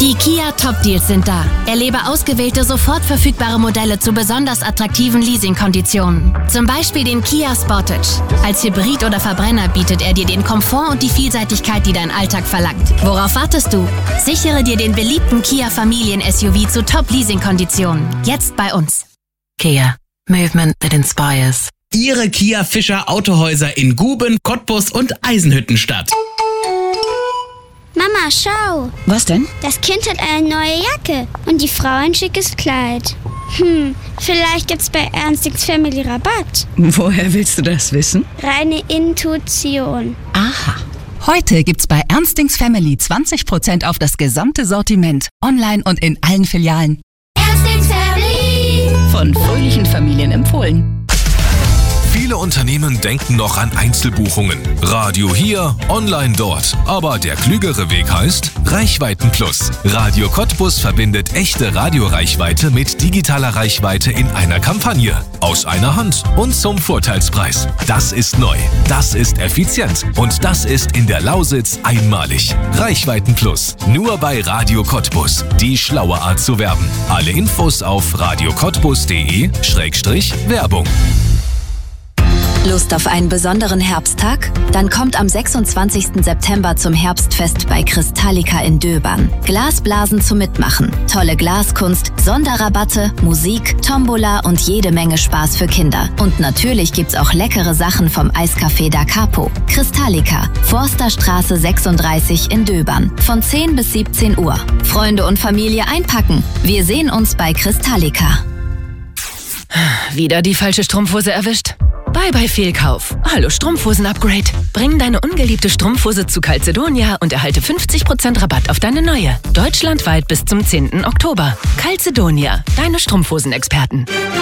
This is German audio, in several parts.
Die Kia Top Deals sind da. Erlebe ausgewählte, sofort verfügbare Modelle zu besonders attraktiven Leasingkonditionen. Zum Beispiel den Kia Sportage. Als Hybrid oder Verbrenner bietet er dir den Komfort und die Vielseitigkeit, die dein Alltag verlangt. Worauf wartest du? Sichere dir den beliebten Kia Familien-SUV zu Top-Leasing-Konditionen. Jetzt bei uns. Kia. Movement that inspires. Ihre Kia Fischer Autohäuser in Guben, Cottbus und Eisenhüttenstadt. Mama, schau. Was denn? Das Kind hat eine neue Jacke und die Frau ein schickes Kleid. Vielleicht gibt's bei Ernstings Family Rabatt. Woher willst du das wissen? Reine Intuition. Aha. Heute gibt's bei Ernstings Family 20% auf das gesamte Sortiment. Online und in allen Filialen. Ernstings Family. Von fröhlichen Familien empfohlen. Viele Unternehmen denken noch an Einzelbuchungen. Radio hier, online dort. Aber der klügere Weg heißt Reichweiten Plus. Radio Cottbus verbindet echte Radioreichweite mit digitaler Reichweite in einer Kampagne. Aus einer Hand und zum Vorteilspreis. Das ist neu, das ist effizient und das ist in der Lausitz einmalig. Reichweiten Plus. Nur bei Radio Cottbus. Die schlaue Art zu werben. Alle Infos auf radiocottbus.de/Werbung. Lust auf einen besonderen Herbsttag? Dann kommt am 26. September zum Herbstfest bei Kristallika in Döbern. Glasblasen zum Mitmachen, tolle Glaskunst, Sonderrabatte, Musik, Tombola und jede Menge Spaß für Kinder. Und natürlich gibt's auch leckere Sachen vom Eiscafé Da Capo. Kristallika, Forsterstraße 36 in Döbern. Von 10 bis 17 Uhr. Freunde und Familie einpacken. Wir sehen uns bei Kristallika. Wieder die falsche Strumpfhose erwischt? Bye Fehlkauf. Hallo Strumpfhosen-Upgrade. Bring deine ungeliebte Strumpfhose zu Calzedonia und erhalte 50% Rabatt auf deine neue. Deutschlandweit bis zum 10. Oktober. Calzedonia, deine Strumpfhosen-Experten.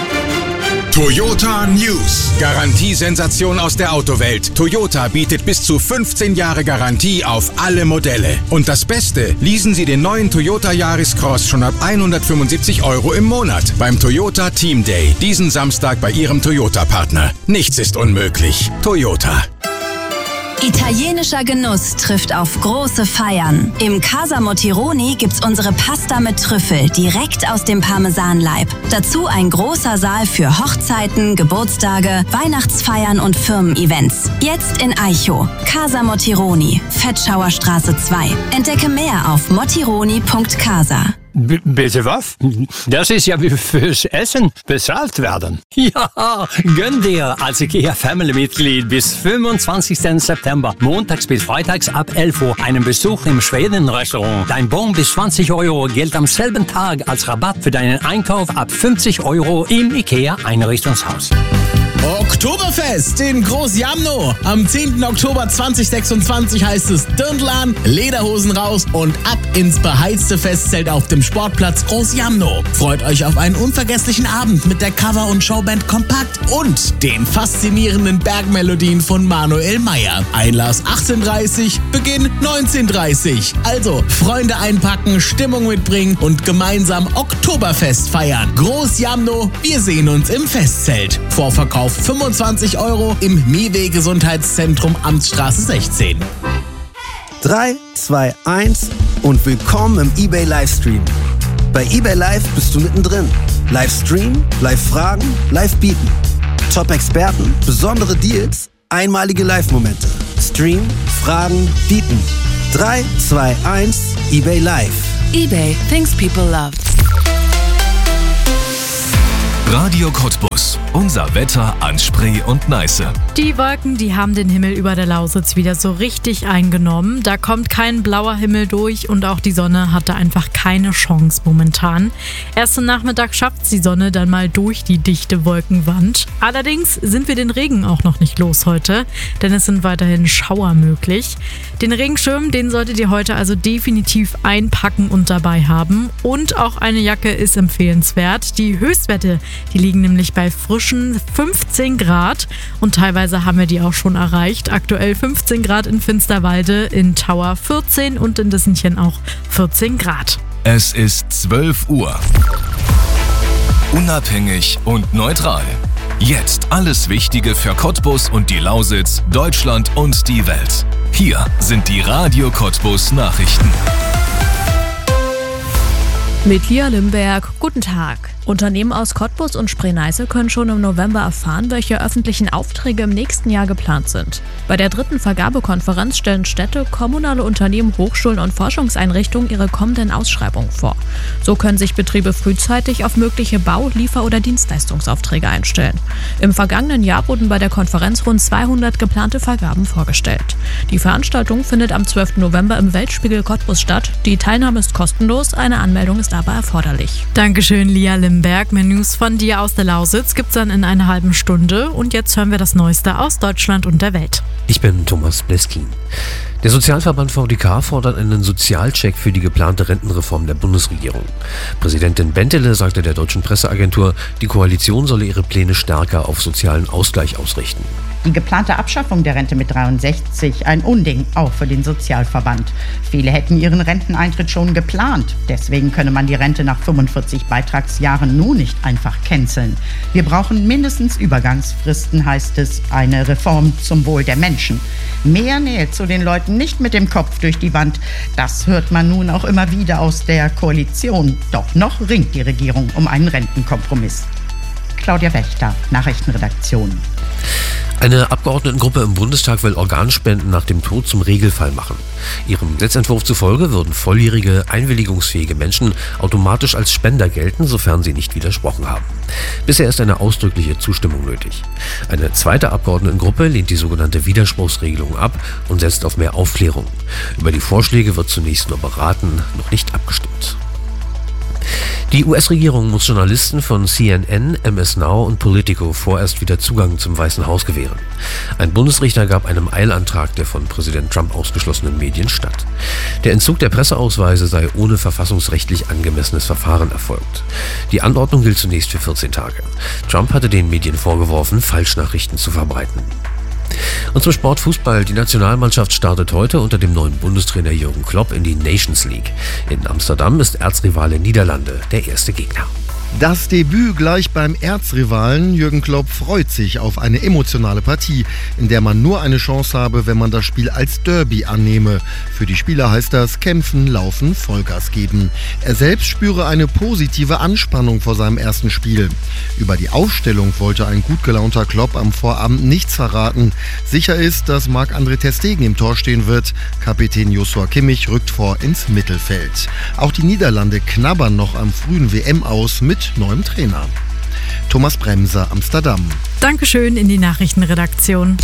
Toyota News. Garantiesensation aus der Autowelt. Toyota bietet bis zu 15 Jahre Garantie auf alle Modelle. Und das Beste, leasen Sie den neuen Toyota Yaris Cross schon ab 175 € im Monat beim Toyota Team Day. Diesen Samstag bei Ihrem Toyota-Partner. Nichts ist unmöglich. Toyota. Italienischer Genuss trifft auf große Feiern. Im Casa Motironi gibt's unsere Pasta mit Trüffel direkt aus dem Parmesanleib. Dazu ein großer Saal für Hochzeiten, Geburtstage, Weihnachtsfeiern und Firmen-Events. Jetzt in Aicho. Casa Motironi, Fettschauerstraße 2. Entdecke mehr auf motironi.casa. Bitte was? Das ist ja wie fürs Essen bezahlt werden. Ja, gönn dir als IKEA-Family-Mitglied bis 25. September, montags bis freitags ab 11 Uhr, einen Besuch im Schweden-Restaurant. Dein Bon bis 20 € gilt am selben Tag als Rabatt für deinen Einkauf ab 50 € im IKEA-Einrichtungshaus. Oktoberfest in Groß-Jamno. Am 10. Oktober 2026 heißt es Dirndl, Lederhosen raus und ab ins beheizte Festzelt auf dem Sportplatz Groß-Jamno. Freut euch auf einen unvergesslichen Abend mit der Cover- und Showband Kompakt und den faszinierenden Bergmelodien von Manuel Meyer. Einlass 18:30, Beginn 19:30. Also Freunde einpacken, Stimmung mitbringen und gemeinsam Oktoberfest feiern. Groß-Jamno, wir sehen uns im Festzelt. Vorverkauf 25 € im Miwe Gesundheitszentrum Amtsstraße 16. 3, 2, 1 und willkommen im eBay Livestream. Bei eBay Live bist du mittendrin. Livestream, Live-Fragen, Live-Bieten. Top-Experten, besondere Deals, einmalige Live-Momente. Stream, Fragen, Bieten. 3, 2, 1, eBay Live. eBay, things people love. Radio Cottbus. Unser Wetter an Spree und Neiße. Die Wolken, die haben den Himmel über der Lausitz wieder so richtig eingenommen. Da kommt kein blauer Himmel durch und auch die Sonne hat da einfach keine Chance momentan. Erst am Nachmittag schafft die Sonne dann mal durch die dichte Wolkenwand. Allerdings sind wir den Regen auch noch nicht los heute, denn es sind weiterhin Schauer möglich. Den Regenschirm, den solltet ihr heute also definitiv einpacken und dabei haben. Und auch eine Jacke ist empfehlenswert. Die Höchstwerte, die liegen nämlich bei frischen 15 Grad und teilweise haben wir die auch schon erreicht. Aktuell 15 Grad in Finsterwalde, in Tauer 14 und in Dissenchen auch 14 Grad. Es ist 12 Uhr. Unabhängig und neutral. Jetzt alles Wichtige für Cottbus und die Lausitz, Deutschland und die Welt. Hier sind die Radio Cottbus Nachrichten. Mit Lia Limberg, guten Tag. Unternehmen aus Cottbus und Spree-Neiße können schon im November erfahren, welche öffentlichen Aufträge im nächsten Jahr geplant sind. Bei der 3. Vergabekonferenz stellen Städte, kommunale Unternehmen, Hochschulen und Forschungseinrichtungen ihre kommenden Ausschreibungen vor. So können sich Betriebe frühzeitig auf mögliche Bau-, Liefer- oder Dienstleistungsaufträge einstellen. Im vergangenen Jahr wurden bei der Konferenz rund 200 geplante Vergaben vorgestellt. Die Veranstaltung findet am 12. November im Weltspiegel Cottbus statt. Die Teilnahme ist kostenlos, eine Anmeldung ist aber erforderlich. Dankeschön, Lia Limberg. Mehr News von dir aus der Lausitz gibt's dann in einer halben Stunde. Und jetzt hören wir das Neueste aus Deutschland und der Welt. Ich bin Thomas Bleskin. Der Sozialverband VDK fordert einen Sozialcheck für die geplante Rentenreform der Bundesregierung. Präsidentin Bentele sagte der deutschen Presseagentur, die Koalition solle ihre Pläne stärker auf sozialen Ausgleich ausrichten. Die geplante Abschaffung der Rente mit 63, ein Unding, auch für den Sozialverband. Viele hätten ihren Renteneintritt schon geplant. Deswegen könne man die Rente nach 45 Beitragsjahren nun nicht einfach canceln. Wir brauchen mindestens Übergangsfristen, heißt es, eine Reform zum Wohl der Menschen. Mehr Nähe zu den Leuten, nicht mit dem Kopf durch die Wand. Das hört man nun auch immer wieder aus der Koalition. Doch noch ringt die Regierung um einen Rentenkompromiss. Claudia Wächter, Nachrichtenredaktion. Eine Abgeordnetengruppe im Bundestag will Organspenden nach dem Tod zum Regelfall machen. Ihrem Gesetzentwurf zufolge würden volljährige, einwilligungsfähige Menschen automatisch als Spender gelten, sofern sie nicht widersprochen haben. Bisher ist eine ausdrückliche Zustimmung nötig. Eine zweite Abgeordnetengruppe lehnt die sogenannte Widerspruchsregelung ab und setzt auf mehr Aufklärung. Über die Vorschläge wird zunächst nur beraten, noch nicht abgestimmt. Die US-Regierung muss Journalisten von CNN, MS Now und Politico vorerst wieder Zugang zum Weißen Haus gewähren. Ein Bundesrichter gab einem Eilantrag der von Präsident Trump ausgeschlossenen Medien statt. Der Entzug der Presseausweise sei ohne verfassungsrechtlich angemessenes Verfahren erfolgt. Die Anordnung gilt zunächst für 14 Tage. Trump hatte den Medien vorgeworfen, Falschnachrichten zu verbreiten. Und zum Sport Fußball. Die Nationalmannschaft startet heute unter dem neuen Bundestrainer Jürgen Klopp in die Nations League. In Amsterdam ist Erzrivale Niederlande der erste Gegner. Das Debüt gleich beim Erzrivalen. Jürgen Klopp freut sich auf eine emotionale Partie, in der man nur eine Chance habe, wenn man das Spiel als Derby annehme. Für die Spieler heißt das kämpfen, laufen, Vollgas geben. Er selbst spüre eine positive Anspannung vor seinem ersten Spiel. Über die Aufstellung wollte ein gut gelaunter Klopp am Vorabend nichts verraten. Sicher ist, dass Marc-André ter Stegen im Tor stehen wird. Kapitän Joshua Kimmich rückt vor ins Mittelfeld. Auch die Niederlande knabbern noch am frühen WM aus mit neuem Trainer. Thomas Bremser, Amsterdam. Dankeschön in die Nachrichtenredaktion.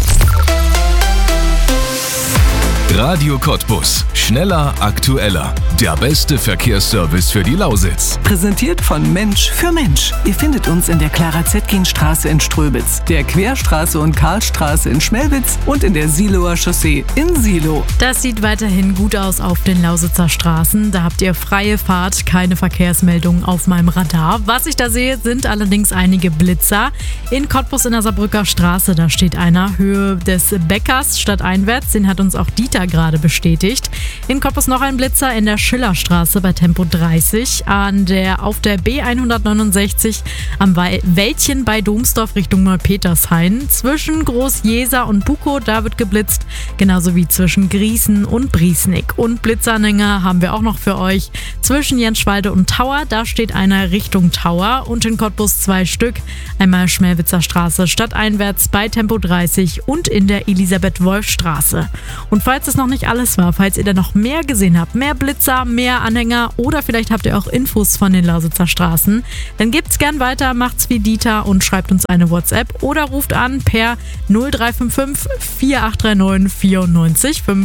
Radio Cottbus. Schneller, aktueller. Der beste Verkehrsservice für die Lausitz. Präsentiert von Mensch für Mensch. Ihr findet uns in der Clara-Zetkin-Straße in Ströbitz, der Querstraße und Karlstraße in Schmelwitz und in der Siloer Chaussee in Silo. Das sieht weiterhin gut aus auf den Lausitzer Straßen. Da habt ihr freie Fahrt, keine Verkehrsmeldungen auf meinem Radar. Was ich da sehe, sind allerdings einige Blitzer. In Cottbus in der Saarbrücker Straße, da steht einer, Höhe des Bäckers stadteinwärts. Den hat uns auch Dieter gerade bestätigt. In Cottbus noch ein Blitzer in der Schillerstraße bei Tempo 30. Auf der B169 am Wäldchen bei Domsdorf Richtung Neupetershain. Zwischen Groß-Jeser und Bukow, da wird geblitzt. Genauso wie zwischen Griesen und Briesnick. Und Blitzanhänger haben wir auch noch für euch. Zwischen Jenschwalde und Tauer, da steht einer Richtung Tauer. Und in Cottbus 2 Stück. Einmal Schmelwitzer Straße stadteinwärts bei Tempo 30 und in der Elisabeth-Wolf-Straße. Und falls es noch nicht alles war, falls ihr da noch mehr gesehen habt, mehr Blitzer, mehr Anhänger oder vielleicht habt ihr auch Infos von den Lausitzer Straßen, dann gebt's gern weiter, macht's wie Dieter und schreibt uns eine WhatsApp oder ruft an per 0355 4839 94 5.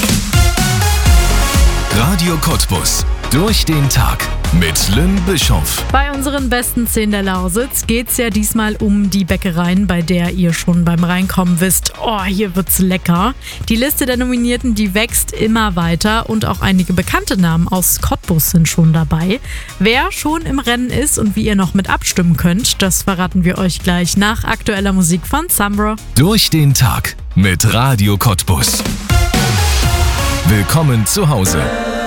Radio Cottbus. Durch den Tag mit Lynn Bischoff. Bei unseren besten 10 der Lausitz geht's ja diesmal um die Bäckereien, bei der ihr schon beim Reinkommen wisst, oh, hier wird's lecker. Die Liste der Nominierten, die wächst immer weiter und auch einige bekannte Namen aus Cottbus sind schon dabei. Wer schon im Rennen ist und wie ihr noch mit abstimmen könnt, das verraten wir euch gleich nach aktueller Musik von Sambro. Durch den Tag mit Radio Cottbus. Willkommen zu Hause.